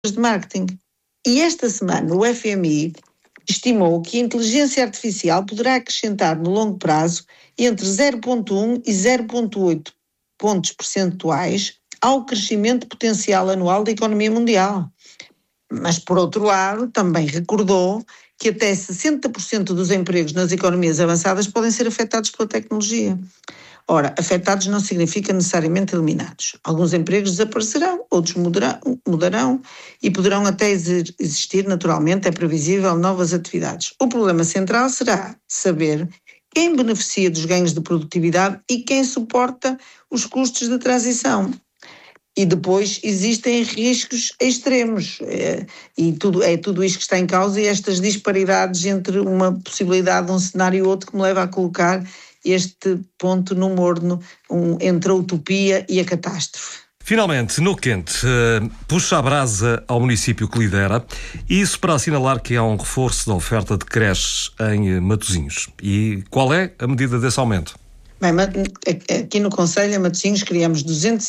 de marketing. E esta semana o FMI estimou que a inteligência artificial poderá acrescentar no longo prazo entre 0,1 e 0,8 pontos percentuais ao crescimento potencial anual da economia mundial. Mas, por outro lado, também recordou que até 60% dos empregos nas economias avançadas podem ser afetados pela tecnologia. Ora, afetados não significa necessariamente eliminados. Alguns empregos desaparecerão, outros mudarão e poderão até existir naturalmente, é previsível, novas atividades. O problema central será saber quem beneficia dos ganhos de produtividade e quem suporta os custos de transição. E depois existem riscos extremos, e tudo isto que está em causa e estas disparidades entre uma possibilidade, um cenário e outro que me leva a colocar este ponto no morno entre a utopia e a catástrofe. Finalmente, no quente, puxa a brasa ao município que lidera, isso para assinalar que há um reforço da oferta de creches em Matosinhos. E qual é a medida desse aumento? Bem, aqui no Concelho, em Matosinhos, criamos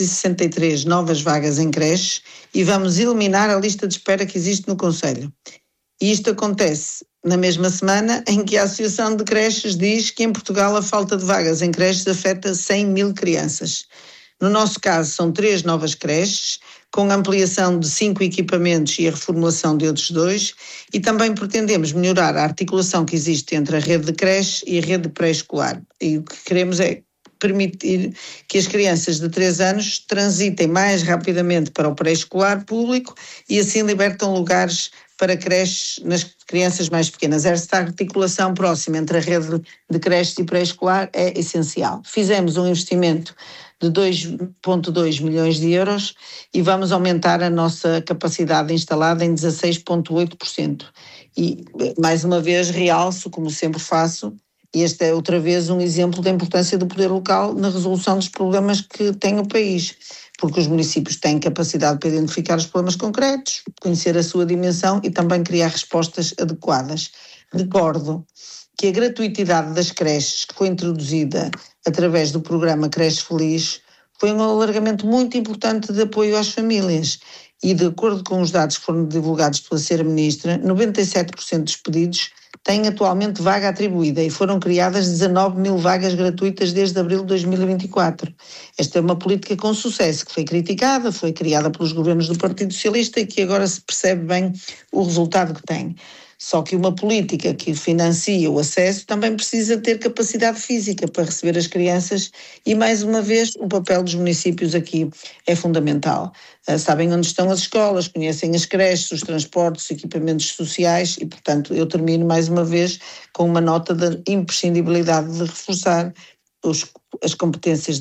263 novas vagas em creches e vamos eliminar a lista de espera que existe no Concelho. E isto acontece na mesma semana em que a Associação de Creches diz que em Portugal a falta de vagas em creches afeta 100 mil crianças. No nosso caso, são 3 novas creches, com ampliação de 5 equipamentos e a reformulação de outros 2, e também pretendemos melhorar a articulação que existe entre a rede de creche e a rede pré-escolar. E o que queremos é permitir que as crianças de 3 anos transitem mais rapidamente para o pré-escolar público e assim libertam lugares para creches nas crianças mais pequenas. Esta articulação próxima entre a rede de creches e pré-escolar é essencial. Fizemos um investimento de 2,2 milhões de euros e vamos aumentar a nossa capacidade instalada em 16,8%. E, mais uma vez, realço, como sempre faço, e este é outra vez um exemplo da importância do poder local na resolução dos problemas que tem o país, porque os municípios têm capacidade para identificar os problemas concretos, conhecer a sua dimensão e também criar respostas adequadas. Recordo que a gratuitidade das creches, que foi introduzida através do programa Creche Feliz, foi um alargamento muito importante de apoio às famílias. E, de acordo com os dados que foram divulgados pela Sra. Ministra, 97% dos pedidos têm atualmente vaga atribuída e foram criadas 19 mil vagas gratuitas desde abril de 2024. Esta é uma política com sucesso, que foi criticada, foi criada pelos governos do Partido Socialista e que agora se percebe bem o resultado que tem. Só que uma política que financia o acesso também precisa ter capacidade física para receber as crianças e, mais uma vez, o papel dos municípios aqui é fundamental. Sabem onde estão as escolas, conhecem as creches, os transportes, os equipamentos sociais e, portanto, eu termino mais uma vez com uma nota da imprescindibilidade de reforçar as competências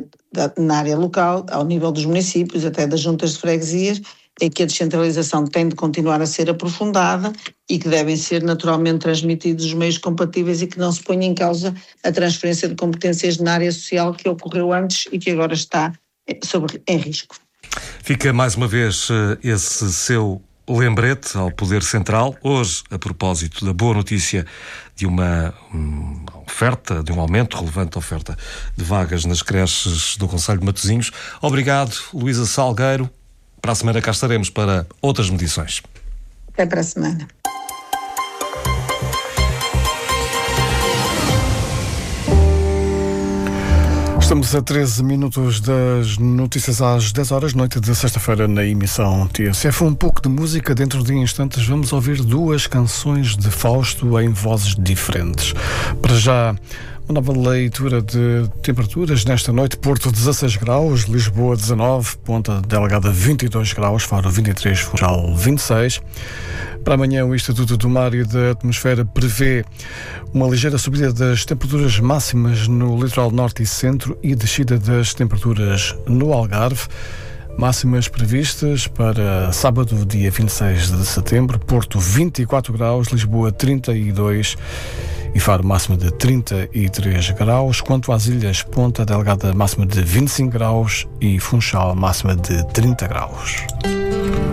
na área local, ao nível dos municípios, até das juntas de freguesias, é que a descentralização tem de continuar a ser aprofundada e que devem ser naturalmente transmitidos os meios compatíveis e que não se ponha em causa a transferência de competências na área social que ocorreu antes e que agora está em risco. Fica mais uma vez esse seu lembrete ao Poder Central, hoje a propósito da boa notícia de uma oferta, de um aumento relevante da oferta de vagas nas creches do Concelho de Matosinhos. Obrigado, Luísa Salgueiro. Para a semana cá estaremos para outras medições. Até para a semana. Estamos a 13 minutos das notícias às 10 horas, noite de sexta-feira, na emissão TSF. Um pouco de música, dentro de instantes vamos ouvir 2 canções de Fausto em vozes diferentes. Para já, uma nova leitura de temperaturas nesta noite: Porto 16 graus, Lisboa 19, Ponta Delgada 22 graus, Faro 23, Funchal 26. Para amanhã, o Instituto do Mar e da Atmosfera prevê uma ligeira subida das temperaturas máximas no litoral norte e centro e descida das temperaturas no Algarve. Máximas previstas para sábado, dia 26 de setembro: Porto 24 graus, Lisboa 32 e Faro máxima de 33 graus. Quanto às ilhas, Ponta Delgada máxima de 25 graus e Funchal máxima de 30 graus.